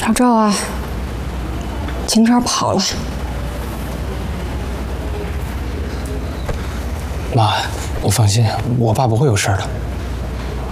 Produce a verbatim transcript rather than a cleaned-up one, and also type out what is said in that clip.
小赵啊，秦川跑了。 妈，你放心，我爸不会有事的。